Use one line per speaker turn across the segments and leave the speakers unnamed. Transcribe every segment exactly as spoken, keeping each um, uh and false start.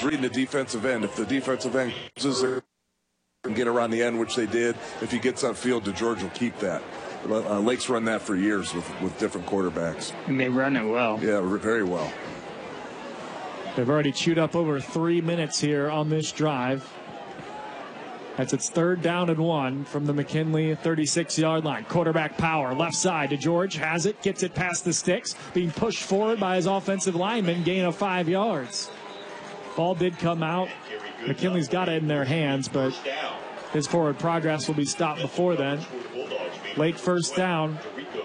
reading the defensive end. If the defensive end can get around the end, which they did, if he gets on field, DeGeorge will keep that. Uh, Lake's run that for years with, with different quarterbacks.
And they run it well.
Yeah, very well.
They've already chewed up over three minutes here on this drive. That's its third down and one from the McKinley thirty-six-yard line. Quarterback power, left side to George, has it, gets it past the sticks, being pushed forward by his offensive lineman, gain of five yards. Ball did come out. McKinley's got it in their hands, but his forward progress will be stopped before then. Lake first down.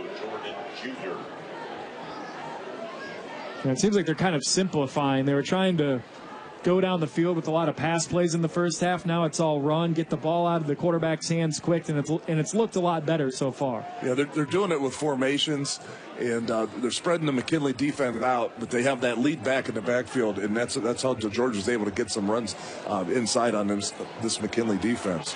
And it seems like they're kind of simplifying. They were trying to go down the field with a lot of pass plays in the first half. Now it's all run, get the ball out of the quarterback's hands quick, and it's and it's looked a lot better so far.
Yeah, they're, they're doing it with formations, and uh, they're spreading the McKinley defense out, but they have that lead back in the backfield, and that's that's how DeGeorge was able to get some runs uh, inside on this, this McKinley defense.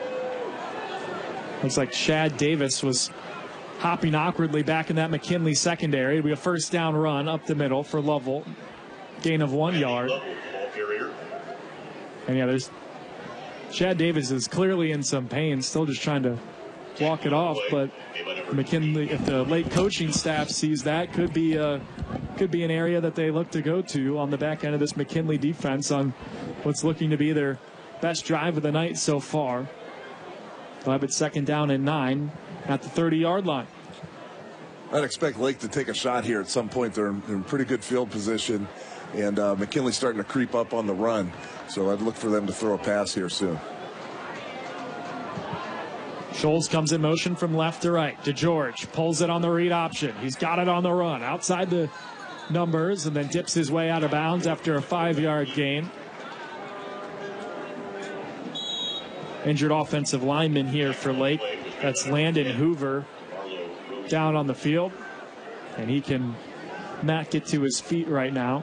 Looks like Shad Davis was hopping awkwardly back in that McKinley secondary. It'll be a first down run up the middle for Lovell. Gain of one yard. And yeah, there's Shad Davis is clearly in some pain, still just trying to walk it off. But McKinley, if the Lake coaching staff sees that, could be a, could be an area that they look to go to on the back end of this McKinley defense on what's looking to be their best drive of the night so far. They'll have it second down and nine at the thirty-yard line.
I'd expect Lake to take a shot here at some point. They're in, they're in pretty good field position, and uh, McKinley's starting to creep up on the run. So I'd look for them to throw a pass here soon.
Scholes comes in motion from left to right. DeGeorge pulls it on the read option. He's got it on the run outside the numbers and then dips his way out of bounds after a five-yard gain. Injured offensive lineman here for Lake. That's Landon Hoover down on the field. And he can not get to his feet right now.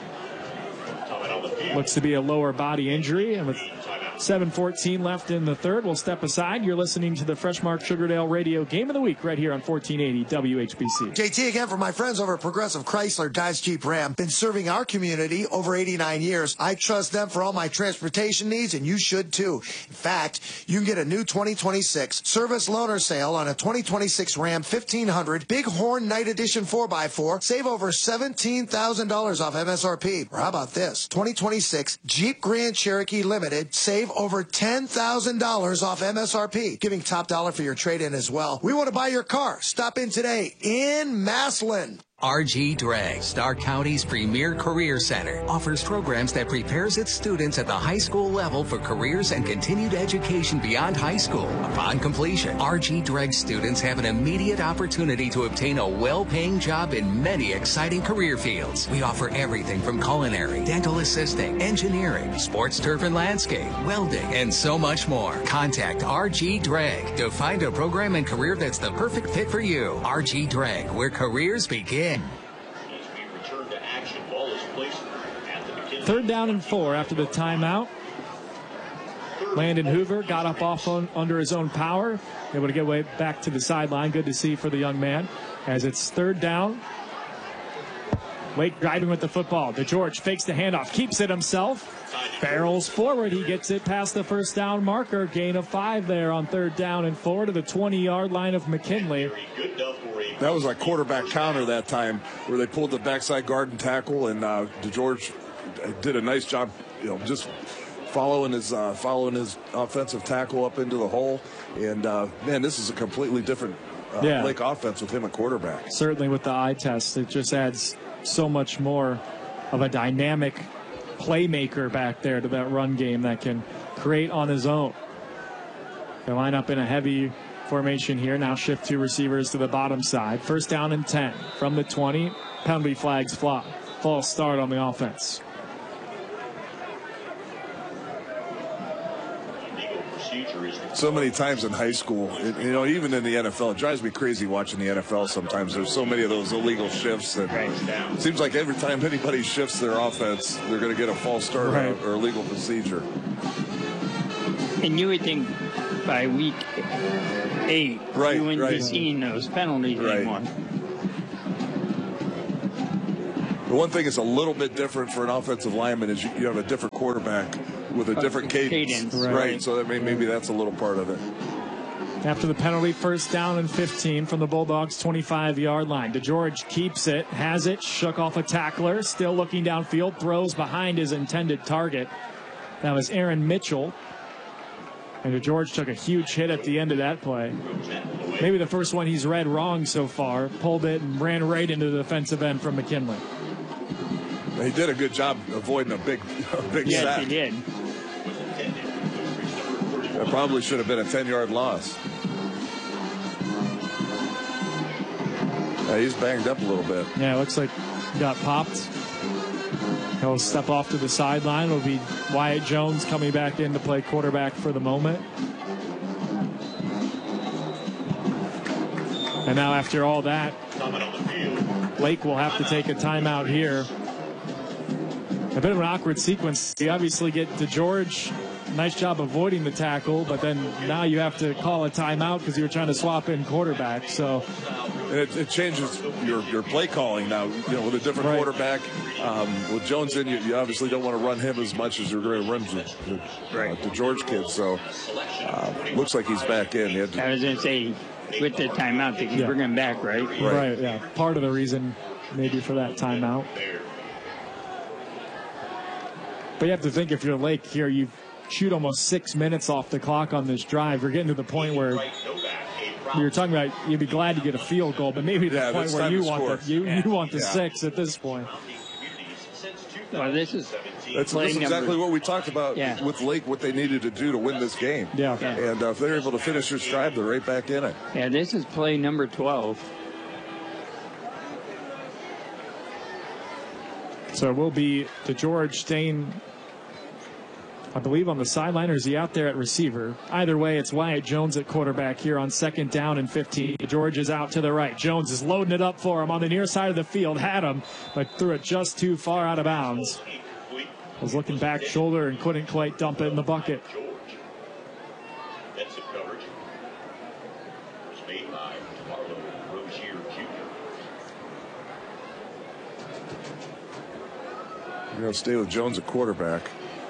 Looks to be a lower body injury. And with seven fourteen left in the third, we'll step aside. You're listening to the Freshmark Sugardale Radio Game of the Week right here on fourteen eighty W H B C.
J T again from my friends over at Progressive Chrysler Dodge Jeep Ram. Been serving our community over eighty-nine years. I trust them for all my transportation needs, and you should too. In fact, you can get a new twenty twenty-six service loaner sale on a twenty twenty-six Ram fifteen hundred Bighorn Night Edition four by four. Save over seventeen thousand dollars off M S R P. Or how about this? twenty twenty-six Jeep Grand Cherokee Limited. Save over ten thousand dollars off M S R P, giving top dollar for your trade-in as well. We want to buy your car. Stop in today in Massillon.
R G Drag, Stark County's premier career center, offers programs that prepares its students at the high school level for careers and continued education beyond high school. Upon completion, R G Drag students have an immediate opportunity to obtain a well-paying job in many exciting career fields. We offer everything from culinary, dental assisting, engineering, sports turf and landscape, welding, and so much more. Contact R G Drag to find a program and career that's the perfect fit for you. R G Drag, where careers begin.
Third down and four after the timeout. Landon Hoover got up off on, under his own power, able to get way back to the sideline. Good to see for the young man. As it's third down, Lake driving with the football. DeGeorge fakes the handoff, keeps it himself, barrels forward. He gets it past the first down marker. Gain of five there on third down and four to the twenty-yard line of McKinley.
That was like quarterback counter that time, where they pulled the backside guard and tackle, and uh, DeGeorge did a nice job, you know, just following his uh, following his offensive tackle up into the hole. And uh, man, this is a completely different uh,
yeah.
Lake offense with him at quarterback.
Certainly, with the eye test, it just adds so much more of a dynamic playmaker back there to that run game that can create on his own. They line up in a heavy formation here. Now shift two receivers to the bottom side. First down and ten from the twenty. Penalty flags fly. False start on the offense.
So many times in high school, it, you know, even in the N F L, it drives me crazy watching the N F L sometimes. There's so many of those illegal shifts that it seems like every time anybody shifts their offense, they're going to get a false start right. or, or illegal procedure.
And you would think by week eight,
right,
you wouldn't
right.
be seeing those penalties
right.
anymore.
The one thing that's a little bit different for an offensive lineman is you, you have a different quarterback with a different cadence.
cadence.
Right.
Right.
So that may, maybe that's a little part of it.
After the penalty, first down and fifteen from the Bulldogs' twenty-five-yard line. DeGeorge keeps it, has it, shook off a tackler, still looking downfield, throws behind his intended target. That was Aaron Mitchell. And DeGeorge took a huge hit at the end of that play. Maybe the first one he's read wrong so far. Pulled it and ran right into the defensive end from McKinley.
He did a good job avoiding a big, a big
Yes,
sack.
he did.
That probably should have been a ten-yard loss. Yeah, he's banged up a little bit.
Yeah, it looks like he got popped. He'll step off to the sideline. It'll be Wyatt Jones coming back in to play quarterback for the moment. And now after all that, Lake will have to take a timeout here. A bit of an awkward sequence. You obviously get DeGeorge. Nice job avoiding the tackle, but then now you have to call a timeout because you were trying to swap in quarterback. So
And it, it changes your, your play calling now. You know, with a different
Right.
quarterback, um, with Jones in, you, you obviously don't want to run him as much as you're going to run the, the,
Right.
uh, the George kid. So uh, looks like he's back in. He had to,
I was going to say, with the timeout, they can
Yeah.
bring him back, right?
right, yeah, part of the reason maybe for that timeout. But you have to think if you're Lake here, you've chewed almost six minutes off the clock on this drive. You're getting to the point where you're talking about you'd be glad to get a field goal, but maybe to
Yeah,
the point
it's
where
time
you
to
want
score.
the you,
Yeah.
you want the
Yeah.
six at this point.
Well, this is
that's,
play
that's exactly
number-
what we talked about
Yeah.
with Lake, what they needed to do to win this game.
Yeah.
Yeah.
And uh, if they're able to finish this drive, they're right back in it.
Yeah, this is play number twelve.
So it will be DeGeorge staying, I believe, on the sideline, or is he out there at receiver? Either way, it's Wyatt Jones at quarterback here on second down and fifteen. George is out to the right. Jones is loading it up for him on the near side of the field. Had him, but threw it just too far out of bounds. Was looking back shoulder and couldn't quite dump it in the bucket.
Defensive coverage was made by Marlon Rozier Junior
You're going to stay with Jones at quarterback.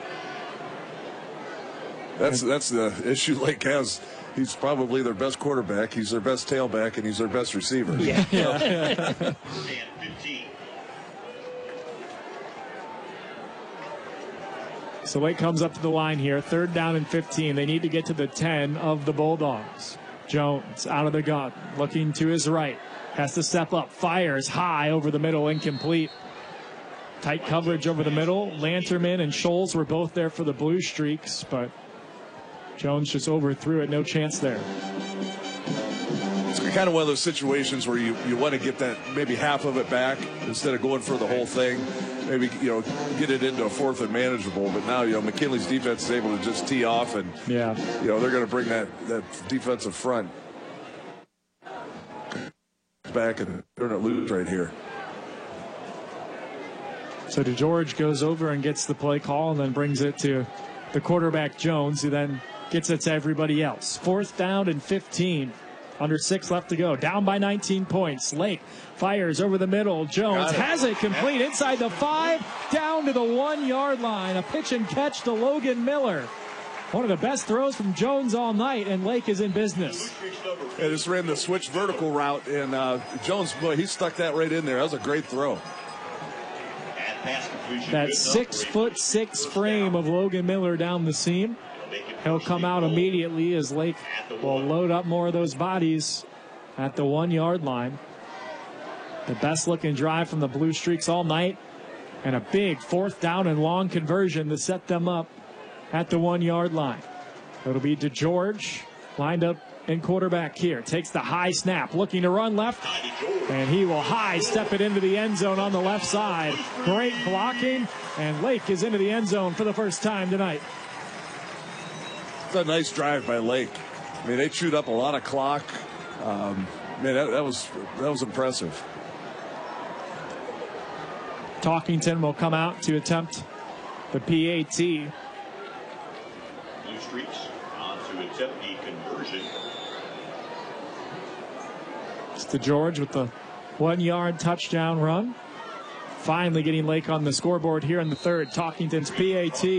That's that's the issue Lake has. He's probably their best quarterback. He's their best tailback, and he's their best receiver.
Yeah.
and fifteen.
So Lake comes up to the line here. Third down and fifteen. They need to get to the ten of the Bulldogs. Jones out of the gun, looking to his right. Has to step up. Fires high over the middle, incomplete. Tight coverage over the middle. Lanterman and Scholes were both there for the Blue Streaks, but Jones just overthrew it. No chance there.
It's kind of one of those situations where you, you want to get that maybe half of it back instead of going for the whole thing. Maybe, you know, get it into a fourth and manageable. But now, you know, McKinley's defense is able to just tee off, and,
Yeah.
you know, they're going to bring that, that defensive front back and turn it loose right here.
So DeGeorge goes over and gets the play call and then brings it to the quarterback Jones, who then gets it to everybody else. Fourth down and fifteen. Under six left to go. Down by nineteen points. Lake fires over the middle. Jones
Got it.
has it complete inside the five, down to the one-yard line. A pitch and catch to Logan Miller. One of the best throws from Jones all night, and Lake is in business.
Yeah, just ran the switch vertical route, and uh, Jones, boy, he stuck that right in there. That was a great throw.
That six foot six frame of Logan Miller down the seam. He'll come out immediately as Lake will load up more of those bodies at the one-yard line. The best-looking drive from the Blue Streaks all night, and a big fourth down and long conversion to set them up at the one-yard line. It'll be DeGeorge lined up in quarterback here. Takes the high snap, looking to run left, and he will high step it into the end zone on the left side. Great blocking, and Lake is into the end zone for the first time tonight.
It's a nice drive by Lake. I mean, they chewed up a lot of clock. Um, man, that, that was that was impressive.
Talkington will come out to attempt the P A T.
Blue Streaks on to attempt the conversion.
It's DeGeorge with the one-yard touchdown run. finally getting Lake on the scoreboard here in the third. Talkington's P A T